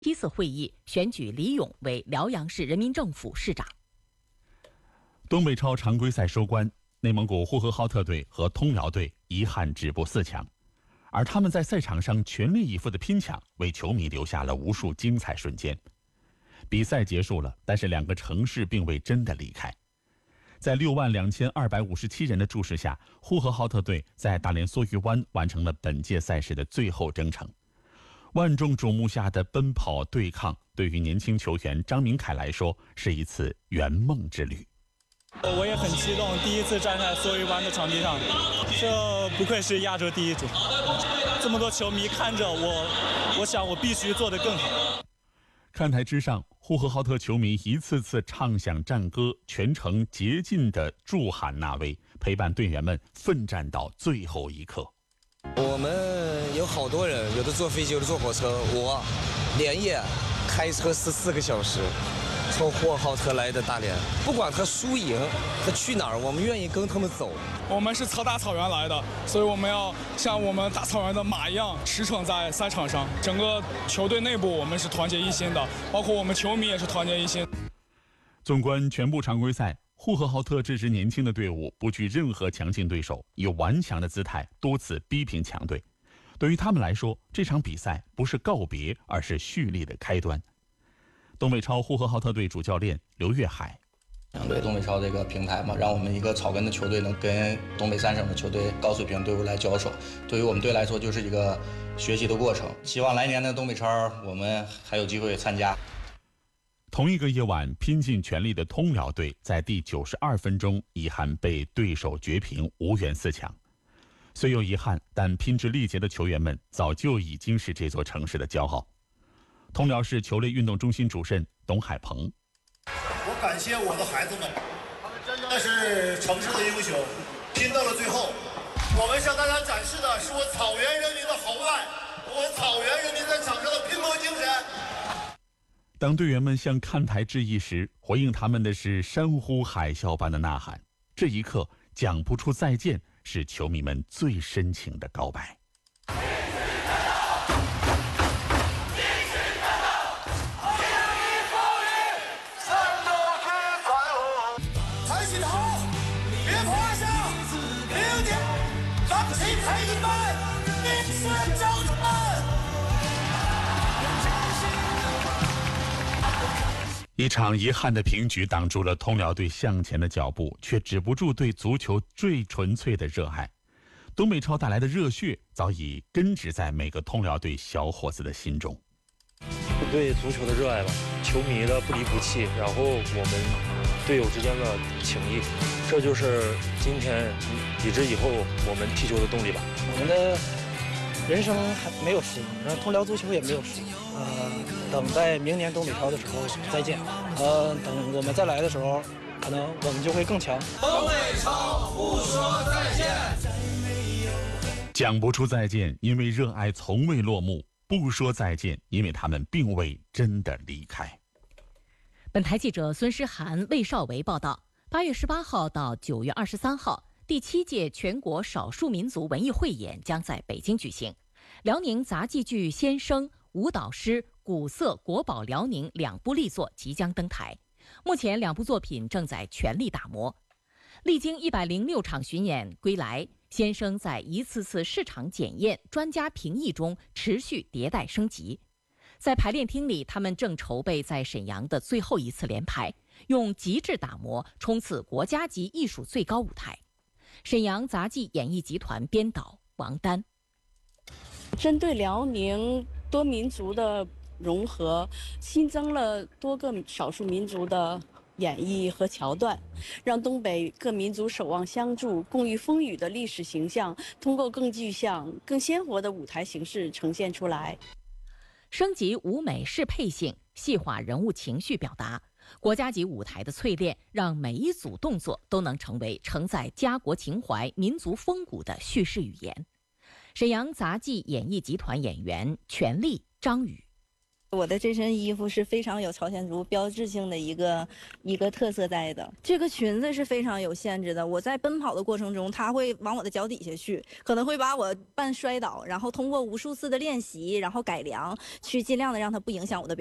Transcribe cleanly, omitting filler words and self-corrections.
第一次会议选举李勇为辽阳市人民政府市长。 东北超常规赛收官，内蒙古呼和浩特队和通辽队遗憾止步4强，而他们在赛场上全力以赴的拼抢，为球迷留下了无数精彩瞬间。比赛结束了，但是两个城市并未真的离开。在62257人的注视下，呼和浩特队在大连梭鱼湾完成了本届赛事的最后征程。万众瞩目下的奔跑对抗，对于年轻球员张明凯来说是一次圆梦之旅。 我也很激动，第一次站在梭鱼湾的场地上，这不愧是亚洲第一主。这么多球迷看着我想我必须做得更好。 看台之上，呼和浩特球迷一次次唱响战歌，全程竭尽的助喊纳威，陪伴队员们奋战到最后一刻。 我们有好多人，有的坐飞机，有的坐火车，我连夜开车14个小时从呼和浩特来的大连，不管他输赢他去哪儿，我们愿意跟他们走。 我们是从大草原来的，所以我们要像我们大草原的马一样驰骋在赛场上。整个球队内部我们是团结一心的，包括我们球迷也是团结一心。 纵观全部常规赛，呼和浩特这支年轻的队伍不惧任何强劲对手，以顽强的姿态多次逼平强队。对于他们来说，这场比赛不是告别，而是蓄力的开端。东北超呼和浩特队主教练刘岳海： 对东北超这个平台嘛，让我们一个草根的球队能跟东北3省的球队高水平队伍来交手，对于我们队来说就是一个学习的过程。希望来年的东北超我们还有机会参加。 同一个夜晚，拼尽全力的通辽队在第92分钟遗憾被对手绝平，无缘4强。虽有遗憾，但拼至力竭的球员们早就已经是这座城市的骄傲。通辽市球类运动中心主任董海鹏： 我感谢我的孩子们，他们真的是城市的英雄，拼到了最后。我们向大家展示的是我草原人民的豪迈，我草原人民在场上的拼搏精神。 当队员们向看台致意时，回应他们的是山呼海啸般的呐喊。这一刻，讲不出再见，是球迷们最深情的告白。 抬起头，别趴下，明天咱们齐陪你们，你是将军们。 一场遗憾的平局挡住了通辽队向前的脚步，却止不住对足球最纯粹的热爱。东北超带来的热血早已根植在每个通辽队小伙子的心中。 对足球的热爱吧，球迷的不离不弃，然后我们队友之间的情谊，这就是今天以至以后我们踢球的动力吧。 我们的人生还没有输，然后通辽足球也没有输。等在明年东北超的时候再见。等我们再来的时候，可能我们就会更强。 东北超不说再见。 讲不出再见，因为热爱从未落幕；不说再见，因为他们并未真的离开。 本台记者孙诗涵、魏少维报道：8月18号到9月23号，第7届全国少数民族文艺汇演将在北京举行。辽宁杂技剧《先生》、舞蹈诗《古色国宝辽宁》2部力作即将登台，目前2部作品正在全力打磨。历经106场巡演归来，先生在一次次市场检验、专家评议中持续迭代升级。在排练厅里，他们正筹备在沈阳的最后一次联排，用极致打磨冲刺国家级艺术最高舞台。沈阳杂技演艺集团编导王丹： 针对辽宁多民族的融合，新增了多个少数民族的演绎和桥段，让东北各民族守望相助、共御风雨的历史形象通过更具象、更鲜活的舞台形式呈现出来。 升级舞美适配性，细化人物情绪表达，国家级舞台的淬炼，让每一组动作都能成为承载家国情怀、民族风骨的叙事语言。沈阳杂技演艺集团演员全力张宇： 我的这身衣服是非常有朝鲜族标志性的一个特色在的。这个裙子是非常有限制的，我在奔跑的过程中，它会往我的脚底下去，可能会把我绊摔倒，然后通过无数次的练习，然后改良，去尽量的让它不影响我的表